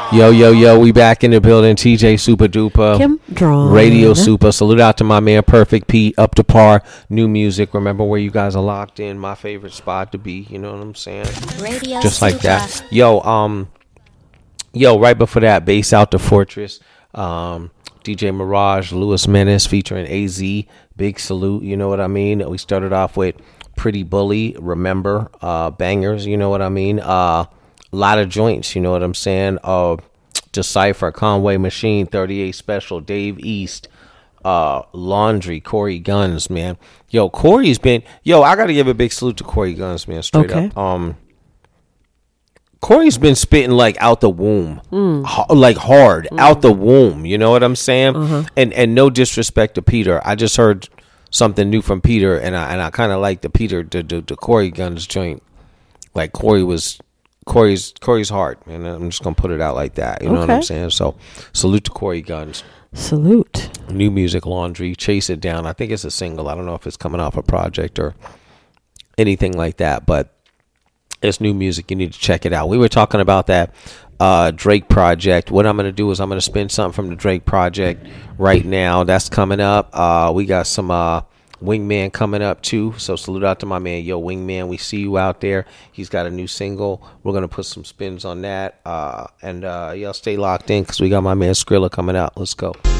Yo, yo, yo, we back in the building. TJ Super Duper. Kim Drawn. Radio Super. Salute out to my man Perfect Pete, Up to Par, new music. Remember where you guys are locked in. My favorite spot to be. You know what I'm saying? Radio Just Super. like that. Yo, right before that, Bass Out the Fortress. DJ Mirage, Lewis Menace featuring AZ. Big salute. You know what I mean? We started off with Pretty Bully. Remember, bangers. You know what I mean? Lot of joints, you know what I'm saying? Decipher, Conway Machine, 38 Special, Dave East, Laundry, Corey Guns, man. Yo, Corey's been, I gotta give a big salute to Corey Guns, man, straight up. Corey's been spitting like out the womb, like hard, out the womb, you know what I'm saying? And no disrespect to Peter, I just heard something new from Peter, and I kind of like the Peter, the Corey Guns joint. Like Corey's hard, man. I'm just gonna put it out like that. You know what I'm saying? So, salute to Corey Guns. Salute. New music, Laundry, Chase It Down. I think it's a single. I don't know if it's coming off a project or anything like that, but it's new music. You need to check it out. We were talking about that Drake project. What I'm gonna do is I'm gonna spin something from the Drake project right now. That's coming up. We got some Wingman coming up too, so salute out to my man Wingman. We see you out there. He's got a new single. We're gonna put some spins on that, and y'all stay locked in because we got my man Skrilla coming out. Let's go.